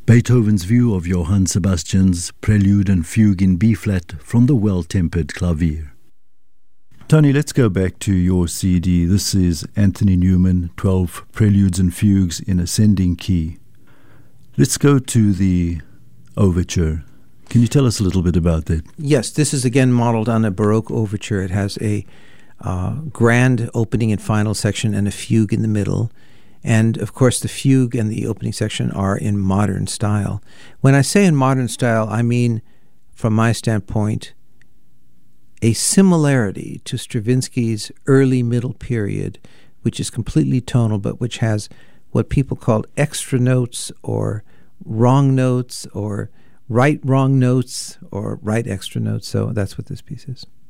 Beethoven's view of Johann Sebastian's Prelude and Fugue in B-flat from the Well-Tempered Clavier. Tony, let's go back to your CD. This is Anthony Newman, 12 Preludes and Fugues in Ascending Key. Let's go to the overture. Can you tell us a little bit about that? Yes, this is again modeled on a Baroque overture. It has a grand opening and final section and a fugue in the middle. And, of course, the fugue and the opening section are in modern style. When I say in modern style, I mean, from my standpoint, a similarity to Stravinsky's early middle period, which is completely tonal, but which has what people call extra notes or wrong notes or right wrong notes or right extra notes. So that's what this piece is.